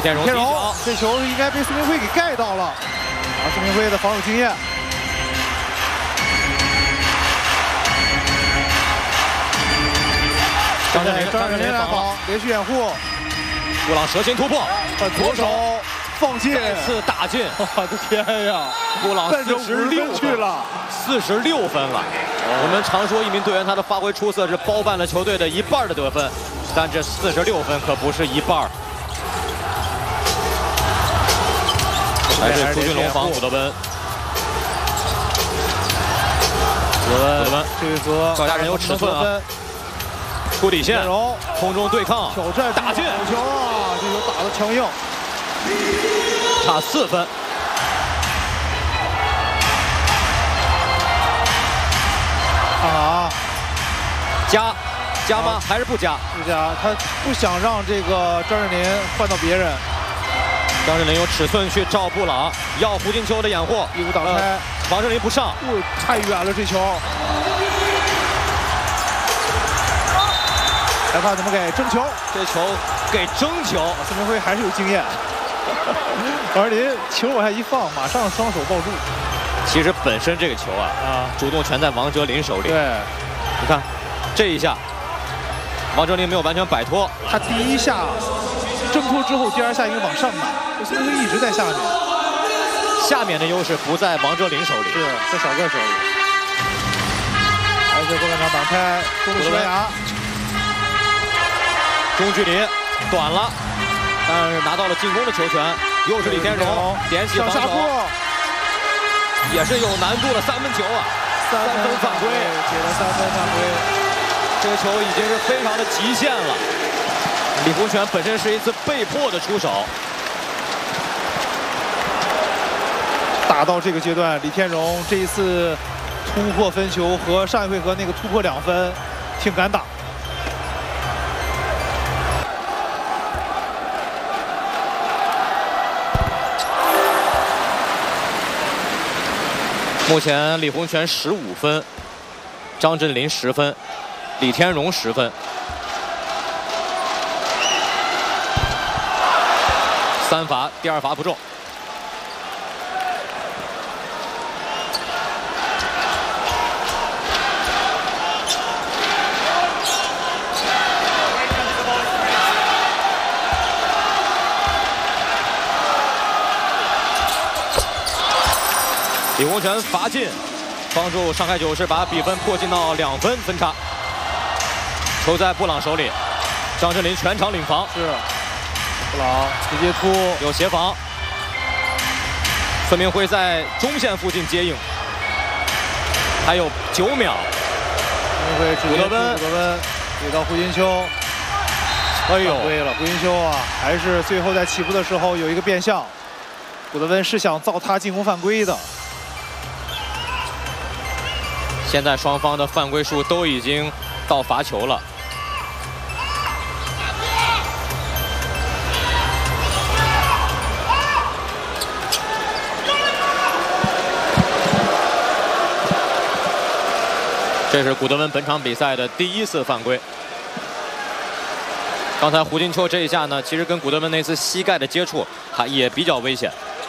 天荣这球应该被孙明辉给盖到了，孙明辉的防守经验。张镇麟来防，连续掩护， 布朗蛇形突破， 左手放进， 再次打进！ 我的天呀！ 布朗46 去了 ，46分了。我们常说一名队员他的发挥出色是包办了球队的一半的得分，但这46分可不是一半。还是朱俊龙防古德温。古德温这回合赵家人有尺寸啊！出底线，空中对抗， 挑战打进！ 球啊！这球打得强硬， 差4分。加吗？还是不加？ 不加，他不想让这个张镇麟换到别人。 张镇麟有尺寸去照布朗，要胡金秋的掩护， 义无挡拆， 王镇麟不上， 太远了这球。裁判怎么给？争球， 这球给争球。 孙明辉还是有经验。王镇麟球往下一放，马上双手抱住。 其实本身这个球主动权在王哲林手里。 对， 你看这一下，王哲林没有完全摆脱。 他第一下挣脱之后，第二下应该往上买，孙明辉一直在下面。 下面的优势不在王哲林手里， 是在小个手里。而且后半场挡拆，中路西班牙。 中距离短了，但是拿到了进攻的球权。又是李天荣点起防守，也是有难度的3分球啊！3分犯规， 解了3分犯规。 这个球已经是非常的极限了。李洪权本身是一次被迫的出手。 打到这个阶段，李天荣这一次突破分球和上一回合那个突破2分，挺敢打。 目前李洪权15分，张镇麟10分，李天荣10分。3罚，第2罚不中。李洪权罚进，帮助上海九世把比分迫近到2分分差。球在布朗手里，张镇麟全场领防。 是，布朗直接突， 有协防。孙明辉在中线附近接应，还有9秒。 孙明辉古德温给到胡金秋。哎呦，对了，胡金秋啊，还是最后在起步的时候有一个变向。古德温是想造他进攻犯规的。 现在双方的犯规数都已经到罚球了。这是古德温本场比赛的第1次犯规。刚才胡金秋这一下呢，其实跟古德温那次膝盖的接触，也比较危险。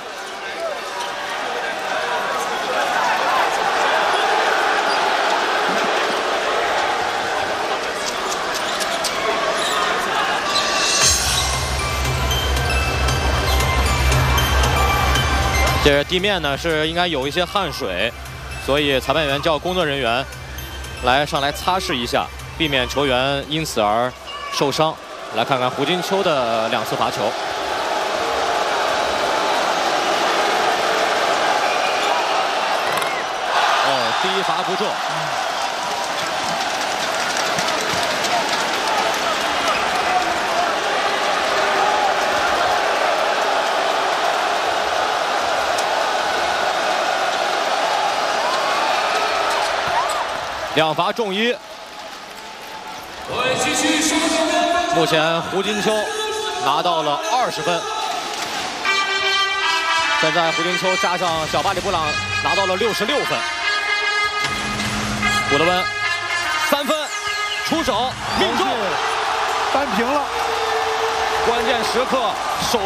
这地面呢是应该有一些汗水，所以裁判员叫工作人员上来擦拭一下，避免球员因此而受伤。来看看胡金秋的2次罚球。第1罚不中。2罚中1。目前胡金秋拿到了20分。现在胡金秋加上小巴里布朗拿到了66分。古德温3分，出手命中， 扳平了。 关键时刻手。